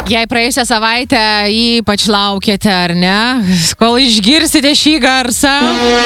Jei praėjusią savaitę ypač laukėte, ar ne, kol išgirsite šį garsą,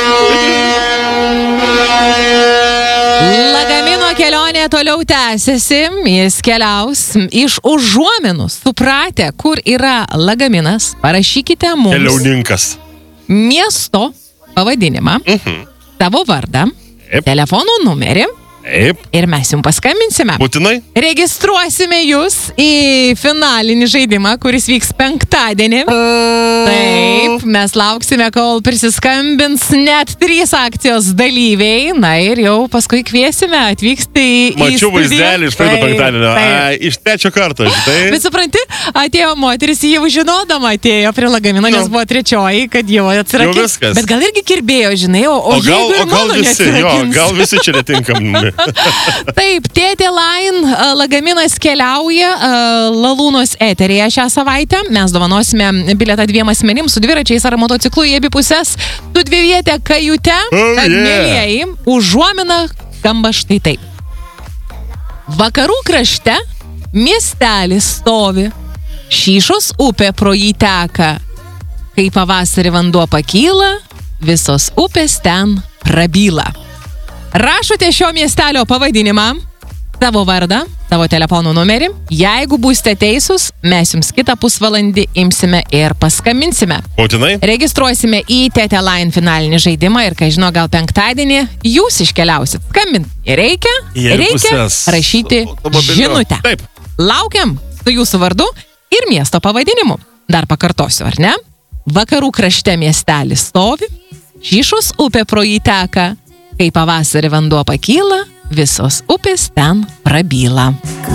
lagamino kelionė toliau tęsiasi, jis keliaus iš užuominų. Supratę, kur yra lagaminas, parašykite mums Keliauninkas. miesto pavadinimą, savo vardą, telefono numerį. Taip. Ir mes jums paskambinsime. Būtinai. Registruosime jūs į finalinį žaidimą, kuris vyks penktadienį. Taip, mes lauksime, kol prisiskambins net 3 akcijos dalyviai. Na ir jau paskui kviesime atvykti į Mačiau studiją. vaizdelį iš praeito penktadienio. Iš trečio karto, žinai. Bet supranti, atėjo moteris, jau žinodama atėjo prie lagamino, nes buvo trečioji, kad jau atsirakins. Jau viskas. Bet gal irgi kirbėjo, žinai, o jeigu ir gal mano visi, neatsirakins? gal visi čia netinkami. Taip, Tėtė Line lagaminas keliauja Lalūnos eterėje šią savaitę. Mes dovanosime bilietą 2 asmenims su dviračiais ar motociklu į abi pusės su 2-viete kajute. Tad, mėlyjeji, užuomina skamba štai taip. Vakarų krašte miestelis stovi, Šyšos upė pro jį teka. Kai pavasarį vanduo pakyla, visos upės ten prabyla. Rašote šio miestelio pavadinimą, savo vardą, savo telefono numerį. Jeigu būsite teisūs, mes jums kitą pusvalandį imsime ir paskambinsime. Būtinai. Registruosime į Tėtė Line finalinį žaidimą ir, kai žinau, gal penktadienį jūs iškeliausit. Skambinti reikia rašyti žinutę. Taip. Laukiam su jūsų vardu ir miesto pavadinimu. Dar pakartosiu, ar ne? Vakarų krašte miestelis stovi, Šyšos upė pro jį teka. Kai pavasarį vanduo pakyla, visos upės ten prabyla.